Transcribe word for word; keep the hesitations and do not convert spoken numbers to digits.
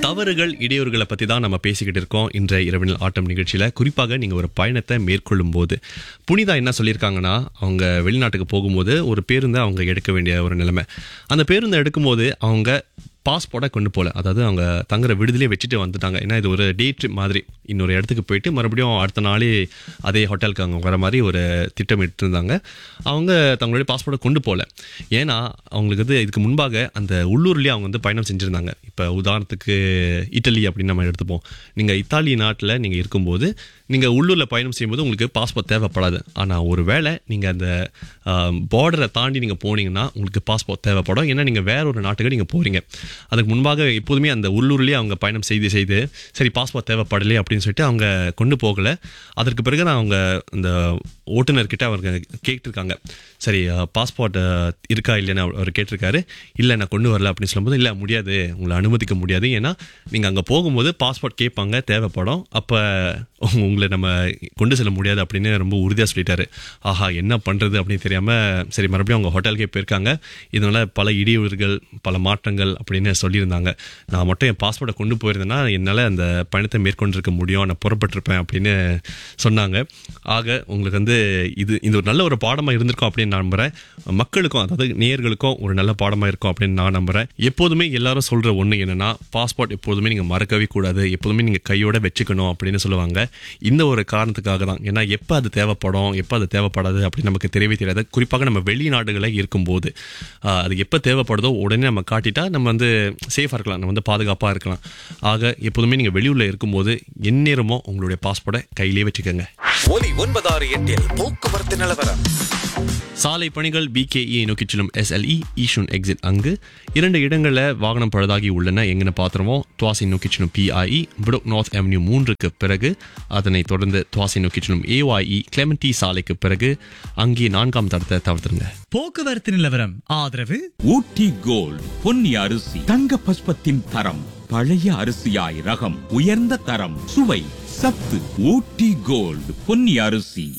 தவறுகள் இடையூறுகளை பத்தி தான் நம்ம பேசிக்கிட்டு இருக்கோம் இன்றைய இரவினில் ஆட்டம் நிகழ்ச்சியில. குறிப்பாக நீங்க ஒரு பயணத்தை மேற்கொள்ளும் போது புனிதா என்ன சொல்லியிருக்காங்கன்னா, அவங்க வெளிநாட்டுக்கு போகும்போது ஒரு பேருந்தை அவங்க எடுக்க வேண்டிய ஒரு நிலைமை. அந்த பேருந்தை எடுக்கும்போது அவங்க பாஸ்போர்ட்டை கொண்டு போகல. அதாவது அவங்க தங்குற விடுதலையே வச்சுட்டு வந்துட்டாங்க. ஏன்னா இது ஒரு டே ட்ரிப் மாதிரி, இன்னொரு இடத்துக்கு போயிட்டு மறுபடியும் அடுத்த நாளே அதே ஹோட்டலுக்கு அவங்க வர மாதிரி ஒரு திட்டமிட்டு இருந்தாங்க. அவங்க தங்களுடைய பாஸ்போர்ட்டை கொண்டு போகல. ஏன்னா அவங்களுக்கு வந்து இதுக்கு முன்பாக அந்த உள்ளூர்லேயே அவங்க வந்து பயணம் செஞ்சுருந்தாங்க. இப்போ உதாரணத்துக்கு இட்டலி அப்படின்னு நம்ம எடுத்துப்போம். நீங்கள் இத்தாலி நாட்டில் நீங்கள் இருக்கும்போது நீங்கள் உள்ளூரில் பயணம் செய்யும்போது உங்களுக்கு பாஸ்போர்ட் தேவைப்படாது. ஆனால் ஒரு வேளை நீங்கள் அந்த பார்டரை தாண்டி நீங்கள் போனீங்கன்னா உங்களுக்கு பாஸ்போர்ட் தேவைப்படும். ஏன்னா நீங்கள் வேற ஒரு நாட்டுக்கு நீங்கள் போகிறீங்க. அதுக்கு முன்பாக எப்போதுமே அந்த உள்ளூர்லேயே அவங்க பயணம் செய்து செய்து சரி பாஸ்போர்ட் தேவைப்படலை அப்படின்னு சொல்லிட்டு அவங்க கொண்டு போகலை. அதற்கு பிறகு நான் அவங்க இந்த ஓட்டுநர்கிட்ட அவங்க கேட்டிருக்காங்க, சரி பாஸ்போர்ட் இருக்கா இல்லைன்னு அவர் கேட்டிருக்காரு. இல்லை நான் கொண்டு வரல அப்படின்னு சொல்லும்போது, இல்லை முடியாது, உங்களை அனுமதிக்க முடியாது. ஏன்னா நீங்கள் அங்கே போகும்போது பாஸ்போர்ட் கேட்பாங்க, தேவைப்படும், அப்போ உங்களை நம்ம கொண்டு செல்ல முடியாது அப்படின்னு ரொம்ப உறுதியாக சொல்லிட்டாரு. ஆஹா என்ன பண்ணுறது அப்படின்னு தெரியாமல் சரி மறுபடியும் அவங்க ஹோட்டலுக்கே போயிருக்காங்க. இதனால் பல இடையூறுகள் பல மாற்றங்கள் அப்படின்னு சொல்லியிருந்தாங்க. நான் மட்டும் என் பாஸ்போர்ட்டை கொண்டு போயிருந்தேன்னா என்னால் அந்த பயணத்தை மேற்கொண்டிருக்க முடியும், நான் புறப்பட்டிருப்பேன் அப்படின்னு சொன்னாங்க. ஆக உங்களுக்கு வந்து இது இது ஒரு நல்ல ஒரு பாடமாக இருந்திருக்கும் அப்படின்னு நான் நம்புகிறேன். மக்களுக்கும் அதாவது நேயர்களுக்கும் ஒரு நல்ல பாடமாக இருக்கும் அப்படின்னு நான் நம்புகிறேன். எப்போதுமே எல்லாரும் சொல்கிற ஒன்று என்னென்னா, பாஸ்போர்ட் எப்போதுமே நீங்கள் மறக்கவே கூடாது, எப்போதுமே நீங்கள் கையோட வச்சுக்கணும் அப்படின்னு சொல்லுவாங்க. இந்த ஒரு காரணத்துக்காக தான். ஏன்னா எப்போ அது தேவைப்படும் எப்போ அது தேவைப்படாது அப்படின்னு நமக்கு தெரியவே தெரியாது. குறிப்பாக நம்ம வெளிநாடுகளில் இருக்கும்போது அது எப்போ தேவைப்படுதோ உடனே நம்ம காட்டிட்டா நம்ம வந்து சேஃபாக இருக்கலாம், நம்ம வந்து பாதுகாப்பாக இருக்கலாம். ஆக எப்போதுமே நீங்கள் வெளியூரில் இருக்கும்போது எந்நேரமோ உங்களுடைய பாஸ்போர்ட்டை கையிலே வச்சுக்கோங்க. ஒலி ஒன்பதாறு எட்டில் போக்குவரத்து நிலவரம். சாலை பணிகள் பிகேஇ நோக்கி செல்லும் எஸ்எல்இ ஈஷூன் எக்ஸிட் அங்கு இரண்டு இடங்களில் வாகனம் பழுதாகி உள்ளன. எங்கன்னு பார்த்துருவோம். துவாசி நோக்கி செல்லும் பிஐஇ புடோக் நார்த் அவென்யூ மூன்றுக்கு பிறகு, அதனைத் தொடர்ந்து துவாசி நோக்கி செல்லும் ஏஒய்இ கிளெமெண்டி சாலைக்கு பிறகு அங்கே நான்காம் தடத்தை தவிர்த்துருங்க. போக்குவரத்து நிலவரம் ஆதரவு ஊட்டி கோல்ட் பொன்னி அரிசி தங்க பஸ்பத்தின் தரம், பழைய அரிசியாய் ரகம், உயர்ந்த தரம், சுவை, சத்து. ஊட்டி கோல்ட் பொன்னி அரிசி.